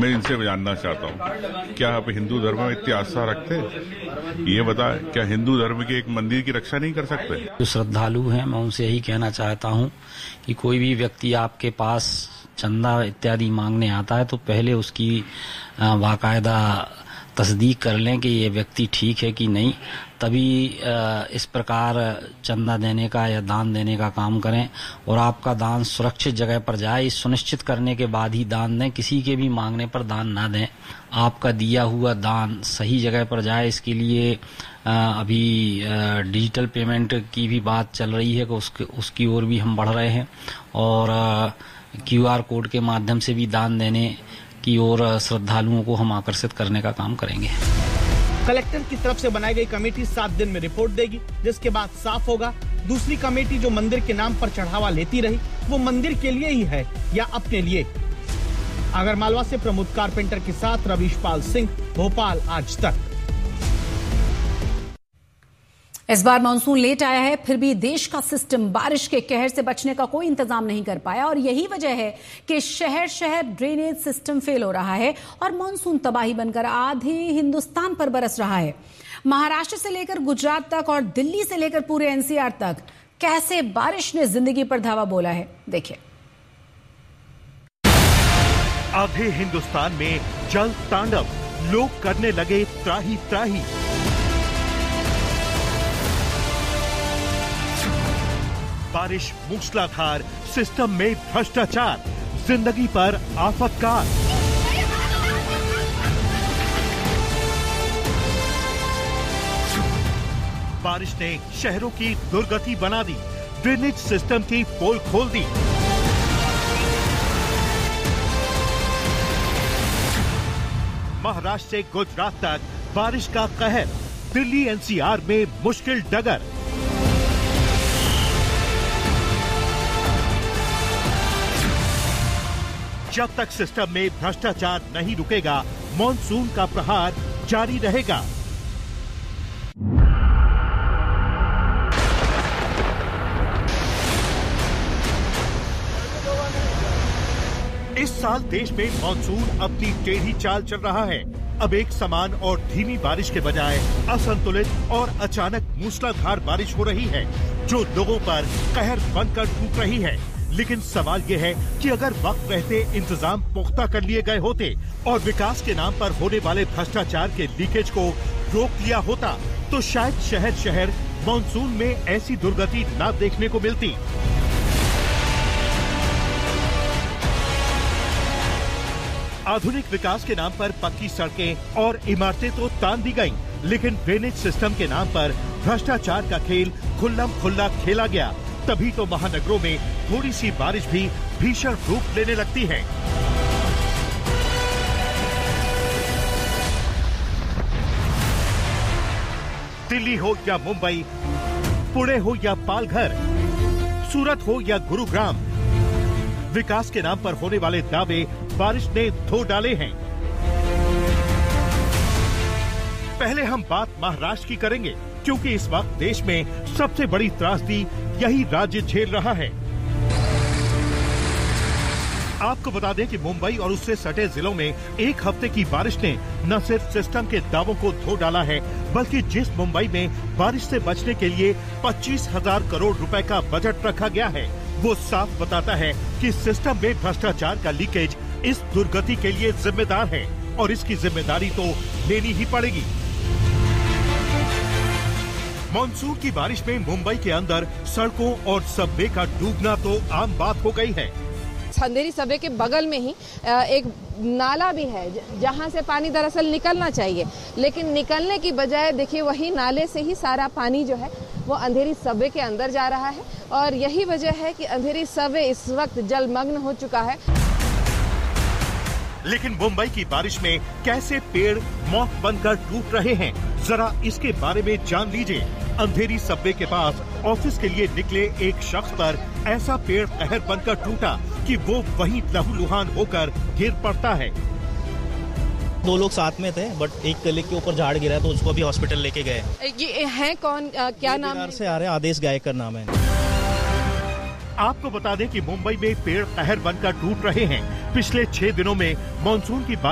मैं इनसे जानना चाहता हूँ, क्या आप हिंदू धर्म में इतनी आस्था रखते हैं? ये बताएं, क्या हिंदू धर्म के एक मंदिर की रक्षा नहीं कर सकते? जो श्रद्धालु हैं, मैं उनसे यही कहना चाहता हूँ कि कोई भी व्यक्ति आपके पास चंदा इत्यादि मांगने आता है तो पहले उसकी बाकायदा तस्दीक कर लें कि ये व्यक्ति ठीक है कि नहीं, तभी इस प्रकार चंदा देने का या दान देने का काम करें। और आपका दान सुरक्षित जगह पर जाए, इस सुनिश्चित करने के बाद ही दान दें। किसी के भी मांगने पर दान ना दें। आपका दिया हुआ दान सही जगह पर जाए, इसके लिए अभी डिजिटल पेमेंट की भी बात चल रही है कि उसकी ओर भी हम बढ़ रहे हैं और QR कोड के माध्यम से भी दान देने की ओर श्रद्धालुओं को हम आकर्षित करने का काम करेंगे। कलेक्टर की तरफ से बनाई गई कमेटी 7 दिन में रिपोर्ट देगी, जिसके बाद साफ होगा दूसरी कमेटी जो मंदिर के नाम पर चढ़ावा लेती रही वो मंदिर के लिए ही है या अपने लिए। आगरमालवा से प्रमोद कारपेंटर के साथ रवीश पाल सिंह, भोपाल आज तक। इस बार मानसून लेट आया है, फिर भी देश का सिस्टम बारिश के कहर से बचने का कोई इंतजाम नहीं कर पाया और यही वजह है कि शहर शहर ड्रेनेज सिस्टम फेल हो रहा है और मानसून तबाही बनकर आधे हिंदुस्तान पर बरस रहा है। महाराष्ट्र से लेकर गुजरात तक और दिल्ली से लेकर पूरे NCR तक कैसे बारिश ने जिंदगी पर धावा बोला है, देखिए। आधे हिंदुस्तान में जल तांडव, लोग करने लगे त्राही त्राही। बारिश मूसलाधार, सिस्टम में भ्रष्टाचार, जिंदगी पर आफतकार। बारिश ने शहरों की दुर्गति बना दी, ड्रेनेज सिस्टम की पोल खोल दी। महाराष्ट्र से गुजरात तक बारिश का कहर, दिल्ली NCR में मुश्किल डगर। जब तक सिस्टम में भ्रष्टाचार नहीं रुकेगा, मॉनसून का प्रहार जारी रहेगा। इस साल देश में मॉनसून अपनी टेढ़ी चाल चल रहा है। अब एक समान और धीमी बारिश के बजाय असंतुलित और अचानक मूसलाधार बारिश हो रही है, जो लोगों पर कहर बनकर टूट रही है। लेकिन सवाल ये है कि अगर वक्त रहते इंतजाम पुख्ता कर लिए गए होते और विकास के नाम पर होने वाले भ्रष्टाचार के लीकेज को रोक लिया होता तो शायद शहर शहर मॉनसून में ऐसी दुर्गति न देखने को मिलती। आधुनिक विकास के नाम पर पक्की सड़कें और इमारतें तो तान दी गईं, लेकिन ड्रेनेज सिस्टम के नाम पर भ्रष्टाचार का खेल खुल्लम खुल्ला खेला गया। तभी तो महानगरों में थोड़ी सी बारिश भी भीषण रूप लेने लगती है। दिल्ली हो या मुंबई, पुणे हो या पालघर, सूरत हो या गुरुग्राम, विकास के नाम पर होने वाले दावे बारिश ने धो डाले हैं। पहले हम बात महाराष्ट्र की करेंगे, क्योंकि इस वक्त देश में सबसे बड़ी त्रासदी यही राज्य झेल रहा है। आपको बता दें कि मुंबई और उससे सटे जिलों में एक हफ्ते की बारिश ने न सिर्फ सिस्टम के दावों को धो डाला है, बल्कि जिस मुंबई में बारिश से बचने के लिए 25,000 करोड़ रुपए का बजट रखा गया है, वो साफ बताता है कि सिस्टम में भ्रष्टाचार का लीकेज इस दुर्गति के लिए जिम्मेदार है और इसकी जिम्मेदारी तो लेनी ही पड़ेगी। मॉनसून की बारिश में मुंबई के अंदर सड़कों और सबवे का डूबना तो आम बात हो गई है। अंधेरी सबवे के बगल में ही एक नाला भी है जहां से पानी दरअसल निकलना चाहिए, लेकिन निकलने की बजाय देखिए वही नाले से ही सारा पानी जो है वो अंधेरी सबवे के अंदर जा रहा है और यही वजह है कि अंधेरी सबवे इस वक्त जलमग्न हो चुका है। लेकिन मुंबई की बारिश में कैसे पेड़ मौत बनकर टूट रहे हैं, जरा इसके बारे में जान लीजिए। अंधेरी सबवे के पास ऑफिस के लिए निकले एक शख्स पर ऐसा पेड़ कहर बनकर टूटा कि वो वहीं लहूलुहान होकर गिर पड़ता है। 2 लोग साथ में थे, बट एक कलीग के ऊपर झाड़ गिरा तो उसको भी हॉस्पिटल लेके गए। ये है कौन, क्या नाम है? से आ रहे आदेश गायकर नाम है। आपको बता दें कि मुंबई में पेड़ कहर बनकर टूट रहे हैं। पिछले 6 दिनों में मॉनसून की